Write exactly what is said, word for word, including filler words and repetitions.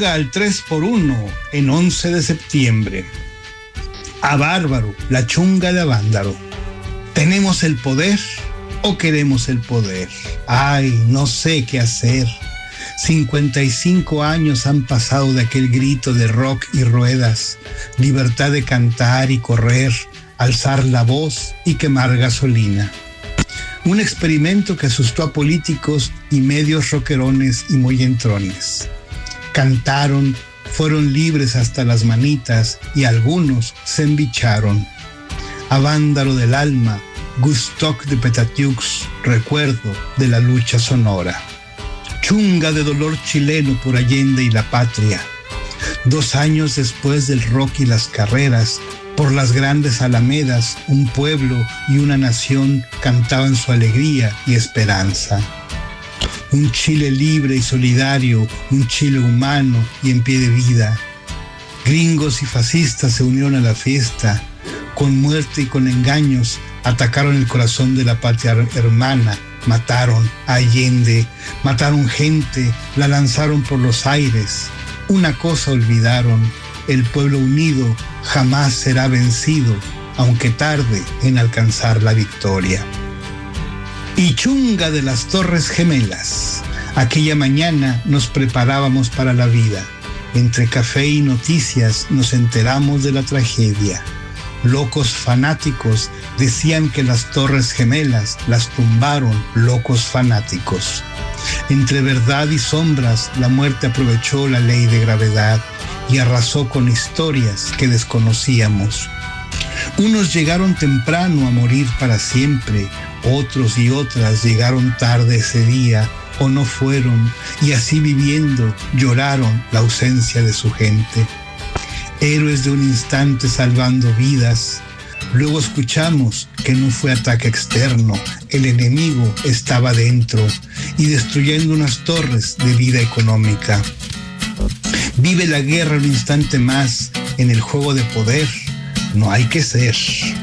Chunga al tres por uno en once de septiembre. A bárbaro, la chunga de Avándaro. ¿Tenemos el poder o queremos el poder? Ay, no sé qué hacer. cincuenta y cinco años han pasado de aquel grito de rock y ruedas, libertad de cantar y correr, alzar la voz y quemar gasolina. Un experimento que asustó a políticos y medios rockerones y muy entrones. Cantaron, fueron libres hasta las manitas y algunos se embicharon. Avándaro del alma, Gustoc de Petatiux, recuerdo de la lucha sonora. Chunga de dolor chileno por Allende y la patria. Dos años después del rock y las carreras, por las grandes alamedas, un pueblo y una nación cantaban su alegría y esperanza. Un Chile libre y solidario, un Chile humano y en pie de vida. Gringos y fascistas se unieron a la fiesta. Con muerte y con engaños atacaron el corazón de la patria hermana. Mataron a Allende, mataron gente, la lanzaron por los aires. Una cosa olvidaron: el pueblo unido jamás será vencido, aunque tarde en alcanzar la victoria. Y chunga de las Torres Gemelas. Aquella mañana nos preparábamos para la vida. Entre café y noticias nos enteramos de la tragedia. Locos fanáticos decían que las Torres Gemelas las tumbaron locos fanáticos. Entre verdad y sombras, la muerte aprovechó la ley de gravedad y arrasó con historias que desconocíamos. Unos llegaron temprano a morir para siempre, otros y otras llegaron tarde ese día o no fueron, y así viviendo lloraron la ausencia de su gente. Héroes de un instante salvando vidas. Luego escuchamos que no fue ataque externo, el enemigo estaba dentro y destruyendo unas torres de vida económica. Vive la guerra un instante más en el juego de poder. No hay que ser.